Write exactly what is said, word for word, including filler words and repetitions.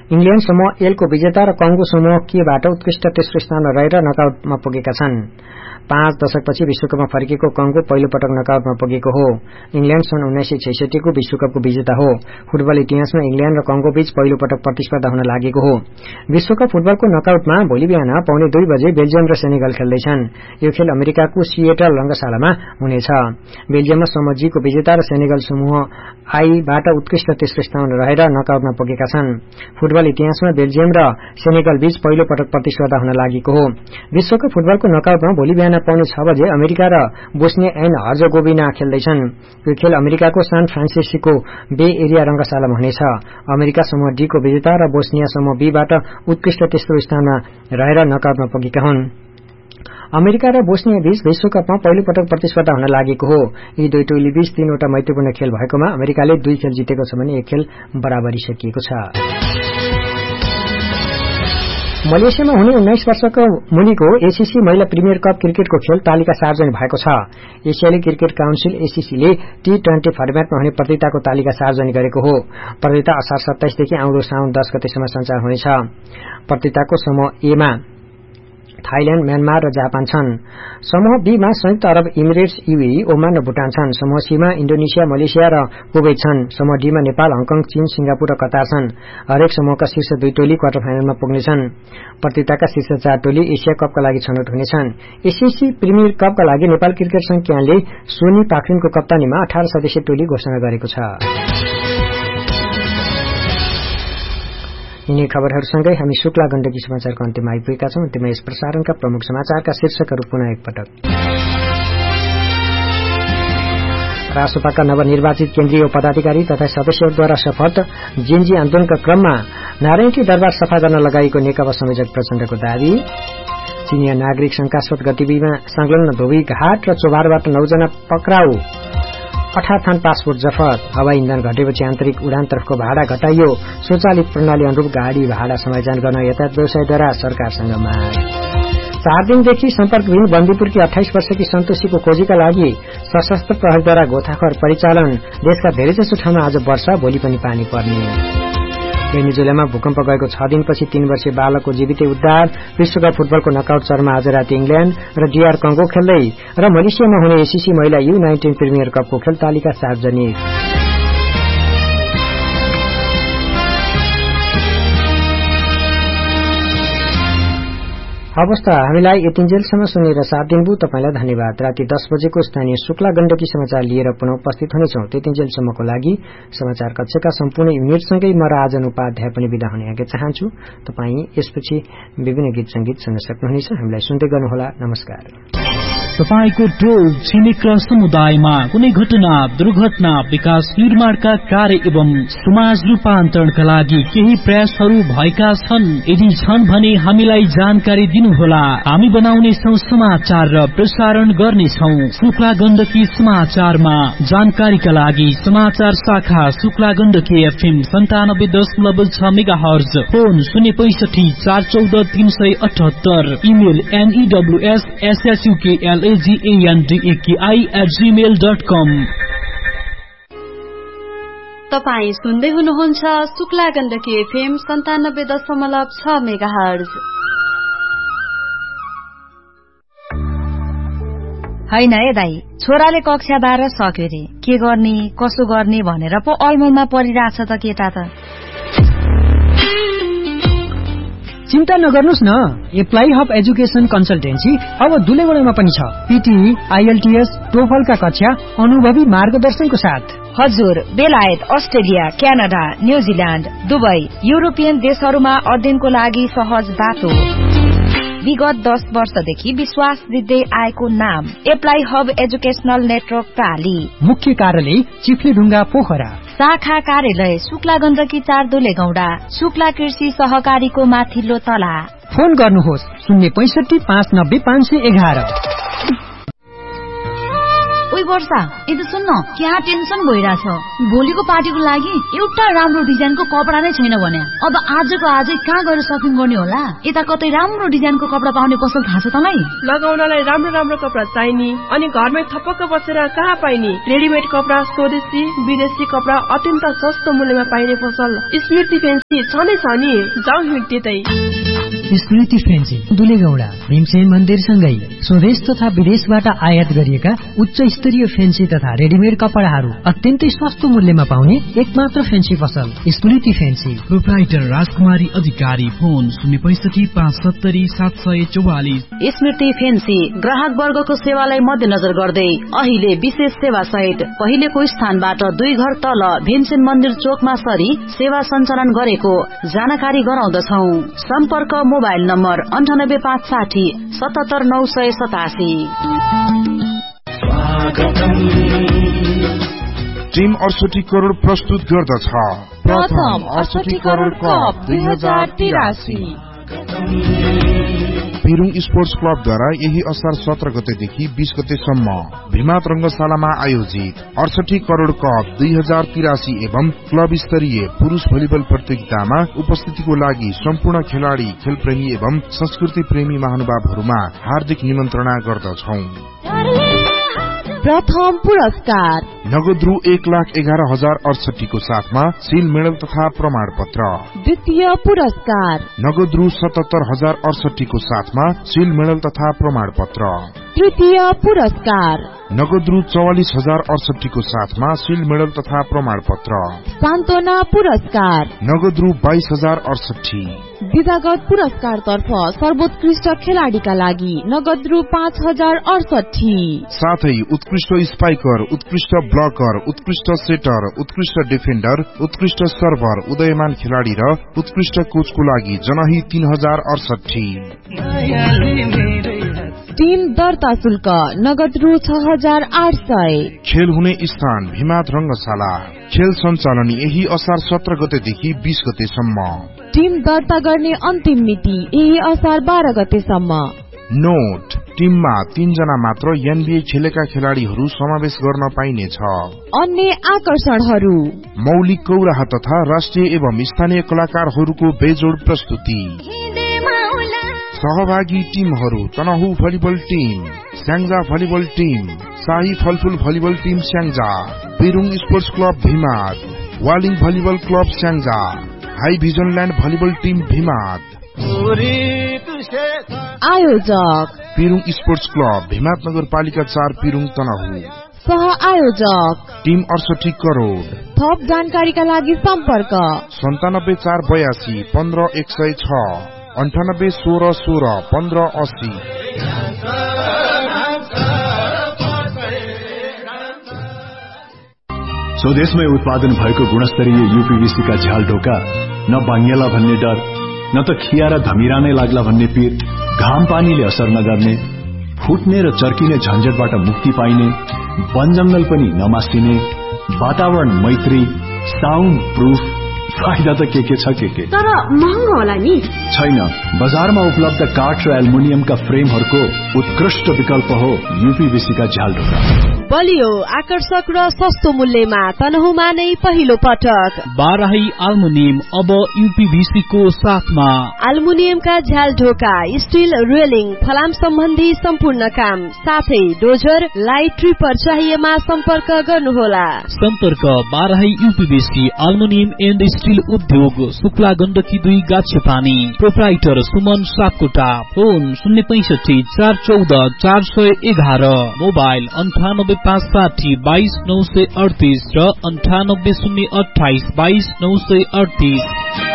England समूह L को विजेता र कंगो समूह केबाट उत्कृष्ट तेस्रो स्थानमा रहेर नकआउटमा पुगेका छन्। पाँच दशकपछि विश्वकपमा फर्किएको कंगो पहिलो पटक नकआउटमा पुगेको हो। इंग्ल्याण्ड सन् उन्नाइस सय छैसठी को विश्वकपको विजेता हो। फुटबल इतिहासमा इंग्ल्याण्ड र कंगो बीच पहिलो पटक प्रतिस्पर्धा हुन लागेको हो। विश्वकप फुटबलको नकआउटमा भोलि बिहान पौने दुई बजे बेल्जियम र सेनेगल खेल्दैछन्। यो खेल अमेरिकाको सिएटल रंगशालामा हुनेछ। बेल्जियममा समूह जी को विजेता र सेनेगल समूह आईबाट उत्कृष्ट तेस्रो स्थानमा रहेर नकआउटमा पुगेका छन्। फुटबल इतिहासमा बेल्जियम र सेनेगल बीच पहिलो पटक प्रतिस्पर्धा हुन लागेको हो। विश्वकप फुटबलको नकआउटमा भोलि बिहान पाउने छ बजे अमेरिका र बोस्निया एन्ड हर्जगोभिना खेल्दैछन्। यो खेल अमेरिकाको सान फ्रान्सिस्को बे एरिया रंगशालामा हुनेछ। अमेरिका समूह डी को विजेता र बोस्निया समूह बीबाट उत्कृष्ट तेस्रो स्थानमा रहेर नकआउटमा पुगेका हुन्। अमेरिका र बोस्निया बीच विश्वकपमा पहिलो पटक प्रतिस्पर्धा हुन लागेको हो। यी दुई टोली बीच तीनवटा मैत्रीपूर्ण खेल भएकोमा अमेरिकाले दुई खेल जितेको छ भने एक खेल बराबरी सकिएको छ। मलेसियामा हुने उन्नाइस वर्षको मुनिको एसीसी महिला प्रिमियर कप क्रिकेटको खेल तालिका सार्वजनिक भएको छ। एसियाली क्रिकेट काउन्सिल एसीसीले टी ट्वेन्टी फर्मेटमा हुने प्रतियोगिताको तालिका सार्वजनिक गरेको हो। प्रतियोगिता असार सत्ताइसदेखि आउँदो साउन दस गतेसम्म सञ्चालन हुनेछ। प्रतियोगिताको समूह एमा थाइल्याण्ड, म्यानमार र जापान छन्। समूह बीमा संयुक्त अरब इमिरेट्स, यूएई, ओमान र भुटान छन्। समूह सीमा इन्डोनेसिया, मलेसिया र कुवैत छन्। समूह डीमा नेपाल, हङकङ, चीन, सिंगापुर र कतार छन्। हरेक समूहका शीर्ष दुई टोली क्वार्टर फाइनलमा पुग्नेछन्। प्रतियोगिताका शीर्ष चार टोली एसिया कपका लागि छनौट हुनेछन्। एसीसी प्रिमियर कपका लागि नेपाल क्रिकेट संघ क्यानले सोनी पाखरिनको कप्तानीमा अठार सदस्यीय टोली घोषणा गरेको छ। यिनै खबरहरूसँगै हामी शुक्ला गण्डकी समाचारको अन्त्यमा आइपुगेका छौं। अन्त्यमा यस प्रसारणका प्रमुख समाचारका शीर्षकहरू पुनः एकपटक। रासोपाका नवनिर्वाचित केन्द्रीय पदाधिकारी तथा सदस्यहरूद्वारा शपथ। जेनजी आन्दोलनका क्रममा नारायणकी दरबार सफा गर्न लगाइएको नेकपा संयोजक प्रचण्डको दावी। चिनिया नागरिक शंकास्पद गतिविधिमा संलग्न धोबीघाट र चोभारबाट नौजना पक्राउ। अठार थान पासपोर्ट जफत। हवाई इन्धन घटेपछि आन्तरिक उडानतर्फको भाडा घटाइयो। स्वचालित प्रणाली अनुरूप गाड़ी भाडा समायोजन गर्न यातायात व्यवसायद्वारा सरकारसँग माग। चार दिनदेखि सम्पर्कविहीन बन्दीपुरकी अठाइस वर्षकी सन्तोषीको खोजीका लागि सशस्त्र प्रहरीद्वारा गोताखोर परिचालन। देशका धेरैजसो ठाउँमा आज वर्षा, भोलि पनि पानी पर्ने। भेनेजुएलामा भूकम्प गएको छ दिनपछि तीन वर्षीय बालकको जीवितै उद्धार। विश्वकप फुटबलको नकआउट चरणमा आज राति इंग्ल्याण्ड र डीआर कंगो खेल्दै र मलेसियामा हुने एसीसी महिला यू नाइन्टिन प्रिमियर कपको खेल तालिका सार्वजनिक। अवस्था हामीलाई यतिन्जेलसम्म सुनेर साथ दिनुभयो तपाईलाई धन्यवाद। राति दस बजेको स्थानीय शुक्ला गण्डकी समाचार लिएर पुनः उपस्थित हुनेछौं। त्यतिन्जेलसम्मको लागि समाचार कक्षका सम्पूर्ण युनिटसँगै म राजन उपाध्याय पनि विदा हुने आज्ञा चाहन्छु। तपाई यसपछि विभिन्न गीत संगीत सुन्न सक्नुहुनेछ। हामीलाई सुन्दै गर्नुहोला। नमस्कार। तपाईको टोल छिमेक र समुदायमा कुनै घटना, दुर्घटना, विकास निर्माणका कार्य एवं समाज रूपान्तरणका लागि केही प्रयासहरू भएका छन्? यदि छन् भने हामीलाई जानकारी दिनुहोला। हामी बनाउनेछौं समाचार र प्रसारण गर्नेछौं। शुक्ला गण्डकी समाचारमा जानकारीका लागि समाचार शाखा शुक्ला गण्डकी एफएम सन्तानब्बे दशमलव छ मेगा हर्ज, फोन शून्य पैसठी चार चौध तीन सय अठहत्तर, इमेल एनईडब्ल्यूएस एसएसयूकेएल एजीएनडीएकेआई एट जीमेल डट कम। तपाई सुन्दै हुनुहुन्छ शुक्ला गण्डकी एफएम सन्तानब्बे दशमलव छ मेगा हर्ज। हैन है दाई, छोराले कक्षा बाह्र सक्यो रे, के गर्ने कसो गर्ने भनेर पो अलमलमा परिरहेछ त केटा त। चिन्ता नगर्नुस् न, एप्लाई हब एजुकेसन कन्सल्टेन्सी अब दुलेगुडामा पनि छ। पीटीई, आईएलटीएस, टोफलका कक्षा अनुभवी मार्गदर्शनको साथ। हजुर, बेलायत, Australia, Canada, New Zealand, Dubai, European देशहरूमा अध्ययनको लागि सहज बाटो। विगत दस वर्षदेखि विश्वास दिँदै आएको नाम एप्लाई हब एजुकेशनल नेटवर्क प्राली। मुख्य कार्यालय चिफ्लेढुङ्गा पोखरा। शाखा कार्यालय शुक्ला गण्डकी चार दुलेगौडा, शुक्ला कृषि सहकारीको माथिल्लो तला। फोन गर्नुहोस् शून्य पैसठी पाँच नब्बे पाँच सय एघार। ओइ वर्षा यदि सुन्न क्या टेन्सन भइरहेछ भोलिको पार्टीको लागि एउटा राम्रो डिजाइनको कपडा नै छैन भने अब आजको आजै कहाँ गएर सपिङ गर्ने होला यता कतै राम्रो डिजाइनको कपडा पाउने पसल थाहा छ तँलाई लगाउनलाई राम्रो राम्रो कपडा चाहिने अनि घरमै थपक्क बसेर कहाँ पाइने रेडिमेड कपडा स्वदेशी विदेशी कपडा अत्यन्त सस्तो मूल्यमा पाइने पसल स्मृति फेन्सी छ नै छ नि जाउँ त्यतै स्मृति फेन्सी दुलेगौडा भीमसेन मन्दिरसँगै स्वदेश तथा विदेशबाट आयात गरिएका उच्च स्तरीय फेन्सी तथा रेडिमेड कपडाहरू अत्यन्तै सस्तो मूल्यमा पाउने एकमात्र फेन्सी पसल स्मृति फेन्सी प्रोप्राइटर राजकुमारी अधिकारी फोन शून्य पैसठी पाँच सत्तरी सात सय चौवालिस स्मृति फेन्सी ग्राहक वर्गको सेवालाई मध्यनजर गर्दै अहिले विशेष सेवा सहित पहिलेको स्थानबाट दुई घर तल भीमसेन मन्दिर चोकमा सरी सेवा सञ्चालन गरेको जानकारी गराउँदछौ सम्पर्क मोबाइल नम्बर अन्ठानब्बे पाँच साठी सतहत्तर नौ सय सतासी टिम अडसठी करोड़ प्रस्तुत गर्दछ प्रथम अडसठी करोड़ कप दुई हजार तिरासी पिरुङ स्पोर्ट्स क्लबद्वारा यही असार सत्र गतेदेखि बीस गतेसम्म भीमात रंगशालामा आयोजित अडसठी करोड़ कप दुई हजार तिरासी एवं क्लब स्तरीय पुरूष भलिबल प्रतियोगितामा उपस्थितिको लागि सम्पूर्ण खेलाड़ी खेलप्रेमी एवं संस्कृति प्रेमी महानुभावहरूमा हार्दिक निमन्त्रणा गर्दछौ प्रथम पुरस्कार नगद रु एक लाख एघार हजार अडसठी को साथमा सिल मेडल तथा प्रमाण पत्र द्वितीय पुरस्कार नगद रु सतहत्तर हजार अडसठी को साथमा सिल मेडल तथा प्रमाण पत्र तृतीय पुरस्कार नगद रु चौवालिस हजार अडसठी को साथमा सिल मेडल तथा प्रमाण पत्र सान्त्वना पुरस्कार नगद रु बाइस हजार अडसठी विधागत पुरस्कार तर्फ सर्वोत्कृष्ट खेलाड़ीका लागि नगद रु पाँच हजार अडसठी साथै उत्कृष्ट स्पाइकर उत्कृष्ट ब्लकर उत्कृष्ट सेटर उत्कृष्ट डिफेन्डर उत्कृष्ट सर्भर उदयमान खेलाड़ी र उत्कृष्ट कोचको लागि जनही तीन हजार अडसठी टीम दर्ता शुल्क नगद रु छ हजार आठ सय खेल हुने स्थान भीमात रंगशाला खेल सञ्चालन यही असार सत्र गतेदेखि बीस गतेसम्म टीम दर्ता गर्ने अन्तिम मिति यही असार बाह्र गतेसम्म नोट टीममा तीन जना मात्र एनबीए खेलेका खेलाड़ीहरू समावेश गर्न पाइनेछ अन्य आकर्षणहरू मौलिक कौराहा तथा राष्ट्रिय एवं स्थानीय कलाकारहरूको बेजोड प्रस्तुति सहभागी टिमहरू Tanahun volleyball team Syangja volleyball team शाही फलफुल volleyball team Syangja पिरुङ sports club भीमात Waling volleyball club Syangja high vision land volleyball team भीमात आयोजक पिरुङ स्पोर्ट्स क्लब भीमात नगरपालिका चार पिरुङ तनहु सह आयोजक टिम अडसठी करोड़ थप जानकारीका लागि सम्पर्क सन्तानब्बे चार बयासी पन्ध्र एक सय छ अन्ठानब्बे सोह्र सोह्र पन्ध्र अस्सी स्वदेशमै उत्पादन भएको गुणस्तरीय यूपीवीसी का झ्याल ढोका न भाङ्गेला भन्ने डर न त खिया र धमिरा नै लाग्ला भन्ने पीर घाम पानीले असर नगर्ने फुट्ने र चर्किने झन्झटबाट मुक्ति पाइने वन जंगल पनि नमासिने वातावरण मैत्री साउन्ड प्रूफ फाइदा त के के छ के के तर महँगो होला नि छैन बजारमा उपलब्ध काठ र एल्युमिनियमका फ्रेमहरूको उत्कृष्ट विकल्प हो यूपीवीसी का झ्याल ढोका बलियो आकर्षक र सस्तो मूल्यमा तनहुमा नै पहिलो पटक बाराही एल्युमिनियम अब यूपीवीसी को साथमा एल्युमिनियमका झ्याल ढोका स्टील रेलिङ फलाम सम्बन्धी सम्पूर्ण काम साथै डोजर लाइट ट्रिपर चाहिएमा सम्पर्क गर्नुहोला सम्पर्क Barahi UPVC aluminium and steel उद्योग शुक्ला गण्डकी दुई गाछेपानी प्रोप्राइटर सुमन सापकोटा फोन शून्य पैसठी चार चौध चार सय एघार मोबाइल अन्ठानब्बे पाँच साठी बाइस नौ सय अडतीस र अन्ठानब्बे शून्य अठाइस बाइस नौ सय अडतीस